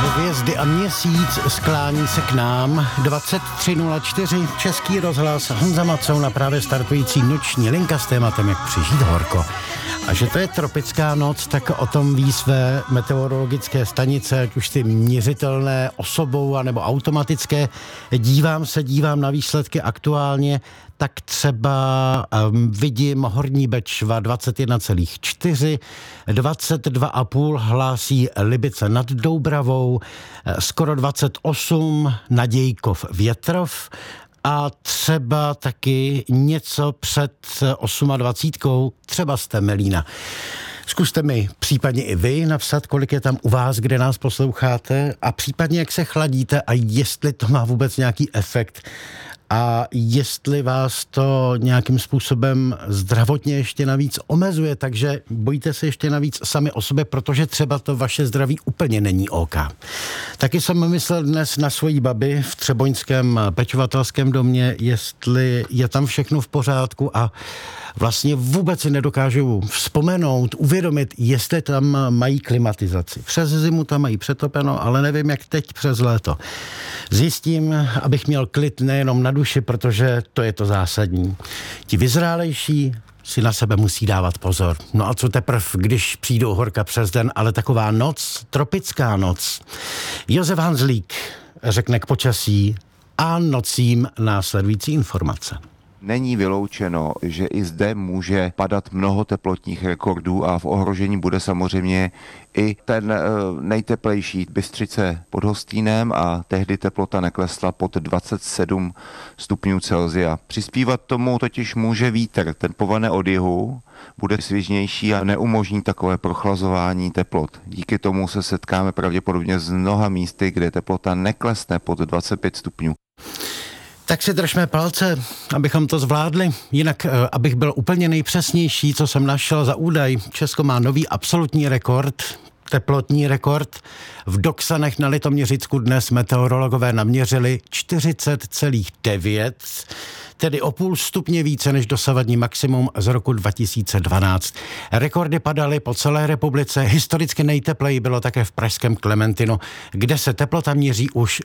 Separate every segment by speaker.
Speaker 1: Hvězdy a měsíc sklání se k nám. 23:04 Český rozhlas, Honza Macouna, právě startující noční linka s tématem jak přežít horko. A že to je tropická noc, tak o tom ví své meteorologické stanice, ať už ty měřitelné osobou anebo automatické. Dívám na výsledky aktuálně, tak třeba vidím Horní Bečva 21,4, 22,5 hlásí Libice nad Doubravou, skoro 28 Nadějkov Větrov a třeba taky něco před 28, třeba z Temelína. Zkuste mi případně i vy napsat, kolik je tam u vás, kde nás posloucháte a případně jak se chladíte a jestli to má vůbec nějaký efekt a jestli vás to nějakým způsobem zdravotně ještě navíc omezuje, takže bojíte se ještě navíc sami o sobě, protože třeba to vaše zdraví úplně není OK. Taky jsem myslel dnes na svoji babi v Třeboňském pečovatelském domě, jestli je tam všechno v pořádku a vlastně vůbec si nedokážu vzpomenout, uvědomit, jestli tam mají klimatizaci. Přes zimu tam mají přetopeno, ale nevím, jak teď přes léto. Zjistím, abych měl klid nejenom na duši, protože to je to zásadní. Ti vyzrálejší si na sebe musí dávat pozor. No a co teprve, když přijdou horka přes den, ale taková noc, tropická noc. Josef Hanzlík řekne k počasí a nocím následující informace.
Speaker 2: Není vyloučeno, že i zde může padat mnoho teplotních rekordů a v ohrožení bude samozřejmě i ten nejteplejší Bystřice pod Hostýnem a tehdy teplota neklesla pod 27 stupňů Celsia. Přispívat tomu totiž může vítr, ten povane od jihu, bude svižnější a neumožní takové prochlazování teplot. Díky tomu se setkáme pravděpodobně s mnoha místy, kde teplota neklesne pod 25 stupňů.
Speaker 1: Tak si držme palce, abychom to zvládli. Jinak, abych byl úplně nejpřesnější, co jsem našel za údaj, Česko má nový absolutní rekord, teplotní rekord. V Doksanech na Litoměřicku dnes meteorologové naměřili 40,9, tedy o půl stupně více než dosavadní maximum z roku 2012. Rekordy padaly po celé republice, historicky nejtepleji bylo také v pražském Klementinu, kde se teplota měří už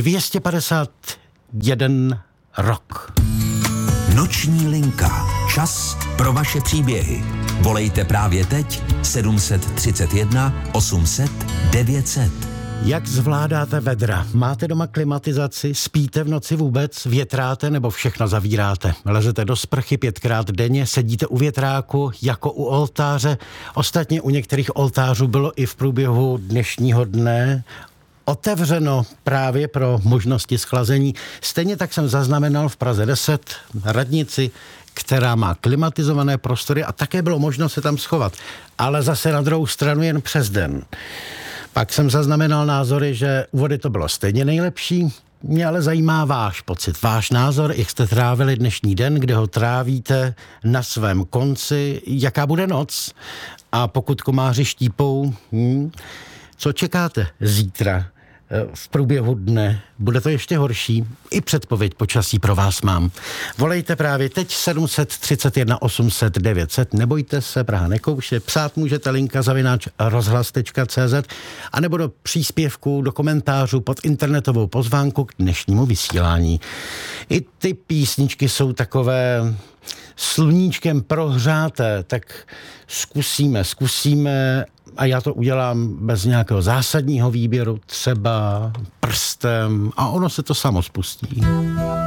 Speaker 1: 251 rok.
Speaker 3: Noční linka. Čas pro vaše příběhy. Volejte právě teď 731 800 900.
Speaker 1: Jak zvládáte vedra? Máte doma klimatizaci? Spíte v noci vůbec? Větráte nebo všechno zavíráte? Lezete do sprchy 5krát denně? Sedíte u větráku jako u oltáře? Ostatně u některých oltářů bylo i v průběhu dnešního dne otevřeno právě pro možnosti schlazení. Stejně tak jsem zaznamenal v Praze 10 radnici, která má klimatizované prostory a také bylo možno se tam schovat. Ale zase na druhou stranu jen přes den. Pak jsem zaznamenal názory, že u vody to bylo stejně nejlepší. Mě ale zajímá váš pocit, váš názor, jak jste trávili dnešní den, kde ho trávíte na svém konci, jaká bude noc a pokud komáři štípou, co čekáte zítra? V průběhu dne bude to ještě horší. I předpověď počasí pro vás mám. Volejte právě teď 731 800 900. Nebojte se, Praha nekouše. Psát můžete linka @rozhlas.cz a nebo do příspěvku, do komentářů pod internetovou pozvánku k dnešnímu vysílání. I ty písničky jsou takové sluníčkem prohřáté, tak zkusíme a já to udělám bez nějakého zásadního výběru, třeba prstem a ono se to samo spustí.